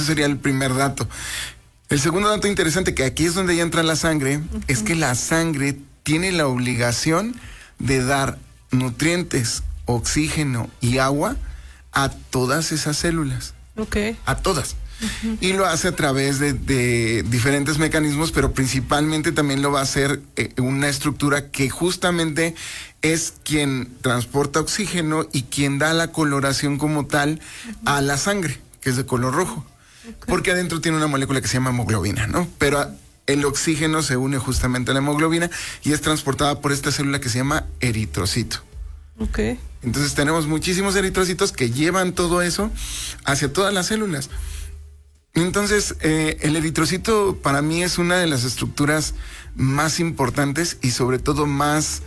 sería el primer dato. El segundo dato interesante, que aquí es donde ya entra la sangre, es que la sangre tiene la obligación de dar nutrientes, oxígeno y agua a todas esas células. A todas. Y lo hace a través de diferentes mecanismos, pero principalmente también lo va a hacer una estructura que justamente es quien transporta oxígeno y quien da la coloración como tal a la sangre, que es de color rojo. Porque adentro tiene una molécula que se llama hemoglobina, ¿no? Pero el oxígeno se une justamente a la hemoglobina y es transportada por esta célula que se llama eritrocito. Entonces tenemos muchísimos eritrocitos que llevan todo eso hacia todas las células. Entonces, el eritrocito para mí es una de las estructuras más importantes y sobre todo más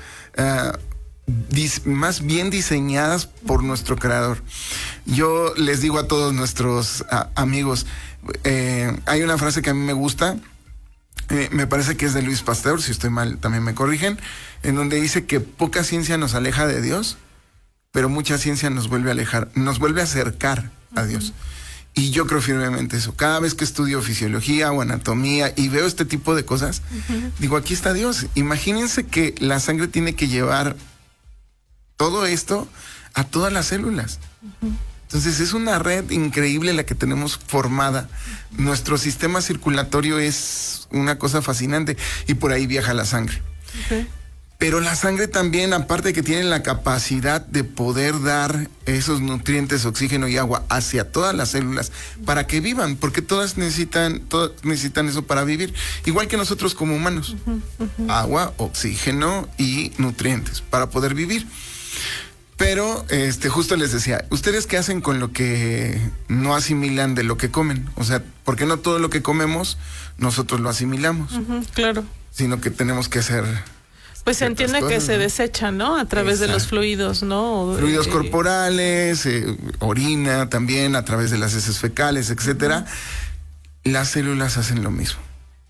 bien diseñadas por nuestro creador. Yo les digo a todos nuestros amigos, hay una frase que a mí me gusta, me parece que es de Louis Pasteur, si estoy mal también me corrigen, en donde dice que poca ciencia nos aleja de Dios, pero mucha ciencia nos vuelve a acercar a Dios. Y yo creo firmemente eso. Cada vez que estudio fisiología o anatomía y veo este tipo de cosas, digo, aquí está Dios. Imagínense que la sangre tiene que llevar todo esto a todas las células. Entonces es una red increíble la que tenemos formada. Nuestro sistema circulatorio es una cosa fascinante y por ahí viaja la sangre. Pero la sangre también, aparte de que tiene la capacidad de poder dar esos nutrientes, oxígeno y agua hacia todas las células para que vivan, porque todas necesitan eso para vivir, igual que nosotros como humanos. Agua, oxígeno y nutrientes para poder vivir. Pero justo les decía, ¿ustedes qué hacen con lo que no asimilan de lo que comen? O sea, porque no todo lo que comemos nosotros lo asimilamos. Claro. Sino que tenemos que hacer... Pues se entiende que se desecha, ¿no? A través de los fluidos, ¿no? Fluidos corporales, orina también, a través de las heces fecales, etcétera. Las células hacen lo mismo.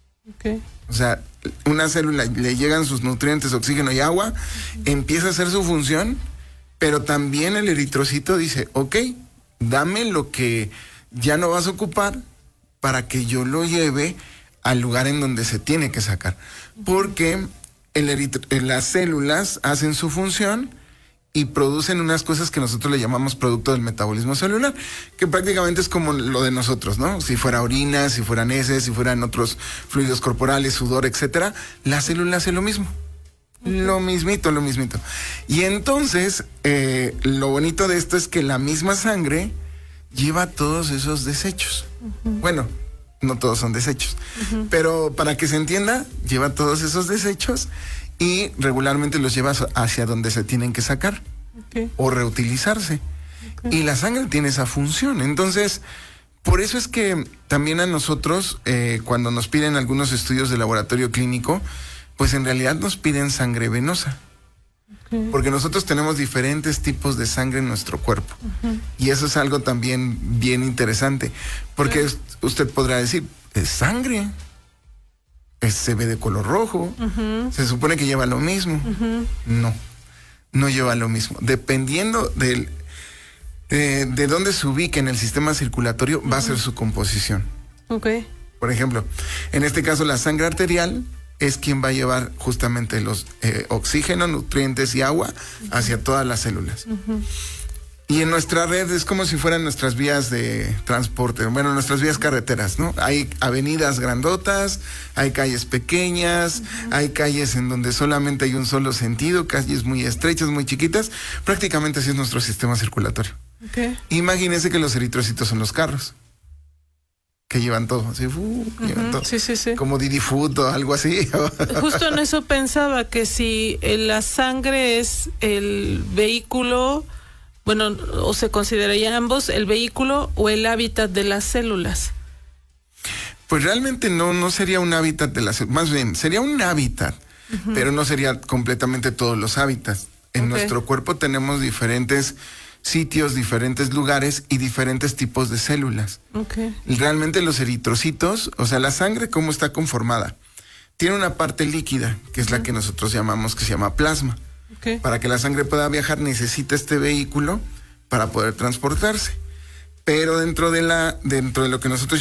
O sea, una célula le llegan sus nutrientes, oxígeno y agua, empieza a hacer su función, pero también el eritrocito dice, ok, dame lo que ya no vas a ocupar para que yo lo lleve al lugar en donde se tiene que sacar. Porque las células hacen su función y producen unas cosas que nosotros le llamamos producto del metabolismo celular, que prácticamente es como lo de nosotros, ¿no? Si fuera orina, si fueran heces, si fueran otros fluidos corporales, sudor, etcétera, la célula hace lo mismo. Lo mismito. Y entonces, lo bonito de esto es que la misma sangre lleva todos esos desechos. Bueno, no todos son desechos, pero para que se entienda, lleva todos esos desechos y regularmente los lleva hacia donde se tienen que sacar o reutilizarse. Y la sangre tiene esa función. Entonces, por eso es que también a nosotros, cuando nos piden algunos estudios de laboratorio clínico, pues en realidad nos piden sangre venosa. Porque nosotros tenemos diferentes tipos de sangre en nuestro cuerpo. Y eso es algo también bien interesante. Porque usted podrá decir, es sangre. Se ve de color rojo. Se supone que lleva lo mismo. No lleva lo mismo. Dependiendo de dónde se ubique en el sistema circulatorio, va a ser su composición. Por ejemplo, en este caso la sangre arterial es quien va a llevar justamente los oxígeno, nutrientes y agua hacia todas las células. Y en nuestra red es como si fueran nuestras vías de transporte, bueno, nuestras vías carreteras, ¿no? Hay avenidas grandotas, hay calles pequeñas, hay calles en donde solamente hay un solo sentido, calles muy estrechas, muy chiquitas. Prácticamente así es nuestro sistema circulatorio. Imagínense que los eritrocitos son los carros, que llevan todo, así, llevan todo. Sí. Como Didi Food o algo así. Justo en eso pensaba, que si la sangre es el vehículo, bueno, o se consideraría ambos, el vehículo o el hábitat de las células. Pues realmente no sería un hábitat de las células, más bien sería un hábitat, pero no sería completamente todos los hábitats. En nuestro cuerpo tenemos diferentes sitios, diferentes lugares y diferentes tipos de células. Realmente los eritrocitos, o sea, la sangre, ¿cómo está conformada? Tiene una parte líquida, que es la que nosotros llamamos, que se llama plasma. Para que la sangre pueda viajar necesita este vehículo para poder transportarse. Pero dentro de lo que nosotros